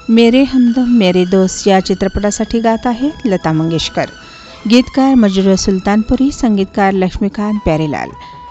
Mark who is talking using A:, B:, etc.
A: मेरे हमदम मेरे दोस्त या चित्रपटासाठी गात आहेत लता मंगेशकर. गीतकार मजरूह सुलतानपुरी, संगीतकार लक्ष्मीकांत प्यारेलाल.